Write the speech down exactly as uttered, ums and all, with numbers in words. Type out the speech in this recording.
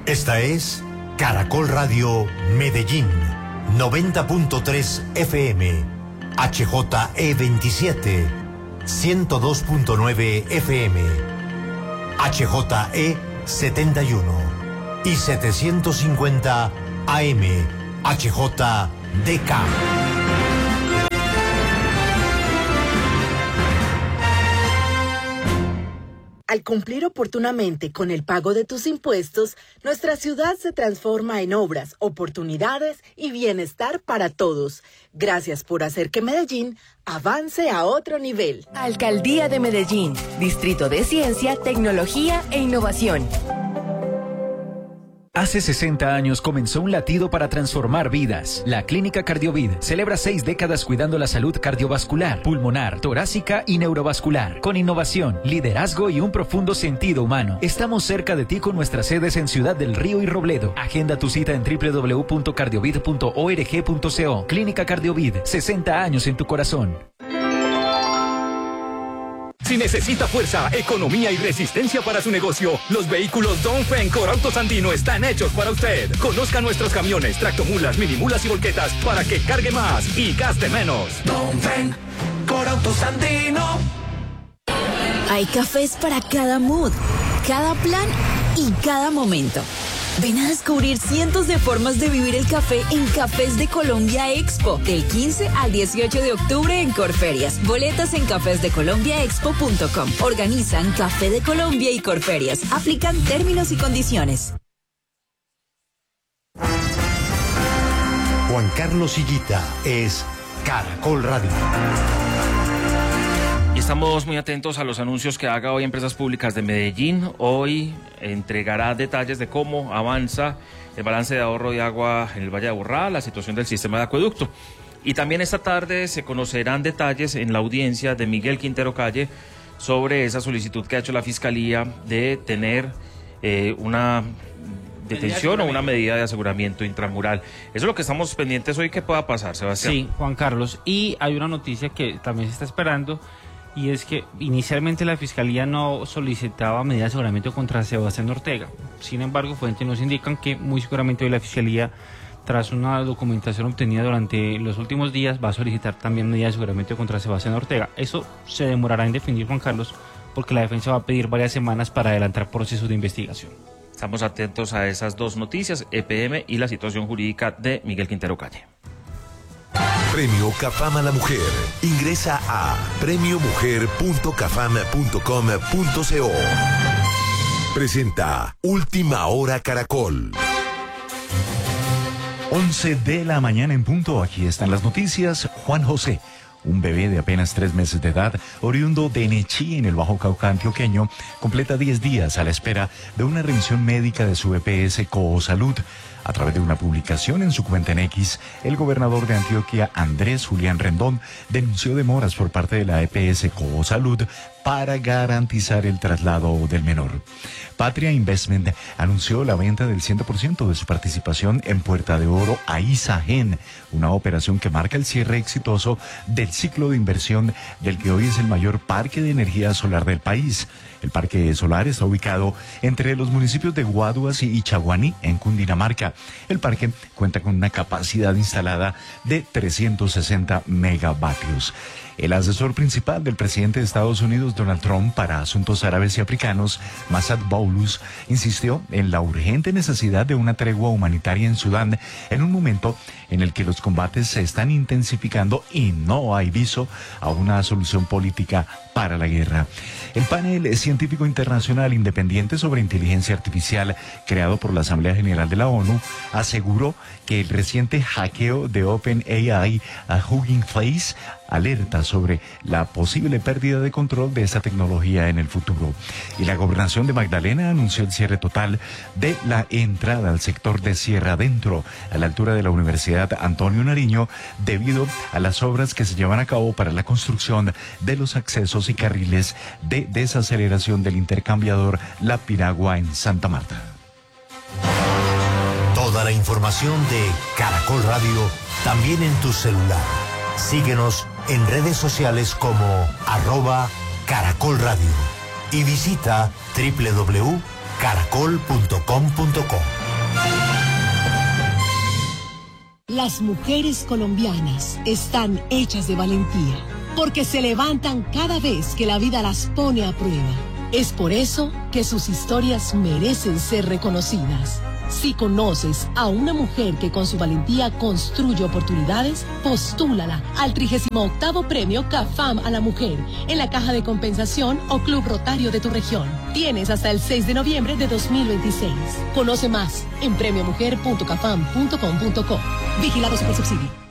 Esta es Caracol Radio Medellín, noventa punto tres F M, H J E veintisiete, ciento dos punto nueve F M, H J E setenta y uno y setecientos cincuenta A M, H J D K. Al cumplir oportunamente con el pago de tus impuestos, nuestra ciudad se transforma en obras, oportunidades y bienestar para todos. Gracias por hacer que Medellín avance a otro nivel. Alcaldía de Medellín, Distrito de Ciencia, Tecnología e Innovación. Hace sesenta años comenzó un latido para transformar vidas. La Clínica Cardiovid celebra seis décadas cuidando la salud cardiovascular, pulmonar, torácica y neurovascular. Con innovación, liderazgo y un profundo sentido humano. Estamos cerca de ti con nuestras sedes en Ciudad del Río y Robledo. Agenda tu cita en doble u doble u doble u punto cardiovid punto org punto co. Clínica Cardiovid, sesenta años en tu corazón. Si necesita fuerza, economía y resistencia para su negocio, los vehículos Dongfeng Corautos Andino están hechos para usted. Conozca nuestros camiones, tractomulas, minimulas y volquetas para que cargue más y gaste menos. Dongfeng Corautos Andino. Hay cafés para cada mood, cada plan y cada momento. Ven a descubrir cientos de formas de vivir el café en Cafés de Colombia Expo, del quince al dieciocho de octubre en Corferias. Boletas en cafés de colombia expo punto com. Organizan Café de Colombia y Corferias. Aplican términos y condiciones. Juan Carlos Higuita es Caracol Radio. Y estamos muy atentos a los anuncios que haga hoy Empresas Públicas de Medellín. Hoy entregará detalles de cómo avanza el balance de ahorro de agua en el Valle de Aburrá, la situación del sistema de acueducto. Y también esta tarde se conocerán detalles en la audiencia de Miguel Quintero Calle sobre esa solicitud que ha hecho la Fiscalía de tener eh, una detención o una medida de aseguramiento intramural. Eso es lo que estamos pendientes hoy que pueda pasar, Sebastián. Sí, Juan Carlos. Y hay una noticia que también se está esperando, y es que inicialmente la Fiscalía no solicitaba medida de aseguramiento contra Sebastián Ortega. Sin embargo, fuentes nos indican que muy seguramente hoy la Fiscalía, tras una documentación obtenida durante los últimos días, va a solicitar también medida de aseguramiento contra Sebastián Ortega. Eso se demorará en definir, Juan Carlos, porque la defensa va a pedir varias semanas para adelantar procesos de investigación. Estamos atentos a esas dos noticias, E P M y la situación jurídica de Miguel Quintero Calle. Premio Cafam a la Mujer. Ingresa a premio mujer punto cafam punto com punto co. Presenta Última Hora Caracol. once de la mañana en punto. Aquí están las noticias. Juan José, un bebé de apenas tres meses de edad, oriundo de Nechí, en el Bajo Cauca antioqueño, completa diez días a la espera de una revisión médica de su E P S Coosalud. A través de una publicación en su cuenta en X, el gobernador de Antioquia, Andrés Julián Rendón, denunció demoras por parte de la E P S Coosalud para garantizar el traslado del menor. Patria Investment anunció la venta del cien por ciento de su participación en Puerta de Oro a Isagen, una operación que marca el cierre exitoso del ciclo de inversión del que hoy es el mayor parque de energía solar del país. El parque solar está ubicado entre los municipios de Guaduas y Chaguaní, en Cundinamarca. El parque cuenta con una capacidad instalada de trescientos sesenta megavatios. El asesor principal del presidente de Estados Unidos, Donald Trump, para asuntos árabes y africanos, Massad Boulos, insistió en la urgente necesidad de una tregua humanitaria en Sudán en un momento en el que los combates se están intensificando y no hay viso a una solución política para la guerra. El panel científico internacional independiente sobre inteligencia artificial, creado por la Asamblea General de la ONU, aseguró que el reciente hackeo de OpenAI a Hugging Face alerta sobre la posible pérdida de control de esta tecnología en el futuro. Y la gobernación de Magdalena anunció el cierre total de la entrada al sector de Sierra Adentro, a la altura de la Universidad Antonio Nariño, debido a las obras que se llevan a cabo para la construcción de los accesos y carriles de desaceleración del intercambiador La Piragua en Santa Marta. Toda la información de Caracol Radio también en tu celular. Síguenos en redes sociales como arroba Caracol Radio y visita doble u doble u doble u punto caracol punto com punto co. Las mujeres colombianas están hechas de valentía, porque se levantan cada vez que la vida las pone a prueba. Es por eso que sus historias merecen ser reconocidas. Si conoces a una mujer que con su valentía construye oportunidades, postúlala al trigésimo octavo Premio CAFAM a la Mujer en la Caja de Compensación o Club Rotario de tu región. Tienes hasta el seis de noviembre de dos mil veintiséis. Conoce más en premio mujer punto cafam punto com punto co. Vigilado Supersubsidio.